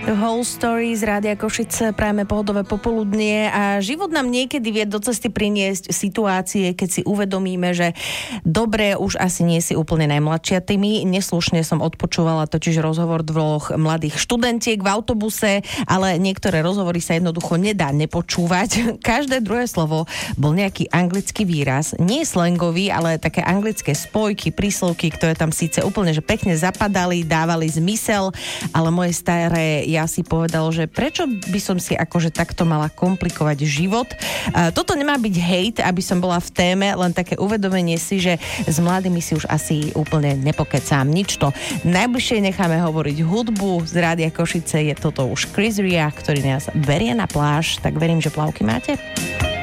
The Whole Story z Rádia Košice, prajeme pohodové popoludnie a život nám niekedy vie do cesty priniesť situácie, keď si uvedomíme, že dobre, už asi nie si úplne najmladšia. Tými neslušne som odpočúvala totiž rozhovor dvoch mladých študentiek v autobuse, ale niektoré rozhovory sa jednoducho nedá nepočúvať. Každé druhé slovo bol nejaký anglický výraz, nie slangový, ale také anglické spojky, príslovky, ktoré tam síce úplne že pekne zapadali, dávali zmysel, ale moje staré ja si povedal, že prečo by som si akože takto mala komplikovať život. Toto nemá byť hejt, aby som bola v téme, len také uvedomenie si, že s mladými si už asi úplne nepokecám nič to. Najbližšie necháme hovoriť hudbu z Rádia Košice, je toto už Chris Ria, ktorý nás berie na pláž, tak verím, že plavky máte.